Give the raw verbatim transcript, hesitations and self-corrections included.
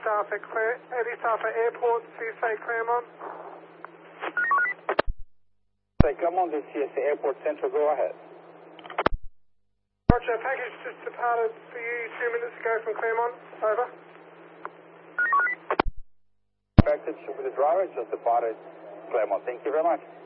staff at Clare, Eddie staff at airport, C S A Claremont. Say Claremont to C S A Airport Central, go ahead. Roger, package just departed for you two minutes ago from Claremont, over. Package with the driver just departed Claremont, thank you very much.